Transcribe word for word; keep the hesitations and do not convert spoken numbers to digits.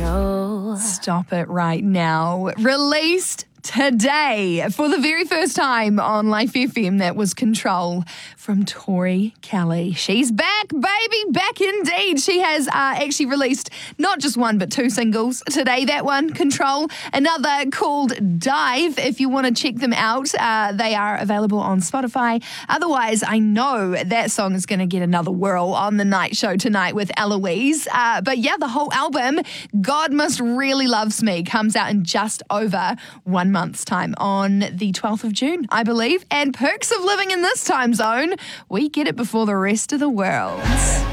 control. Stop it right now. Released today for the very first time on Life F M. That was Control from Tori Kelly. She's back, baby, back indeed. She has uh, actually released not just one but two singles today. That one, Control, another called Dive. If you want to check them out, uh, they are available on Spotify. Otherwise, I know that song is going to get another whirl on the night show tonight with Eloise. Uh, but yeah, the whole album, God Must Really Loves Me, comes out in just over one month's time on the twelfth of June, I believe. And perks of living in this time zone, we get it before the rest of the world.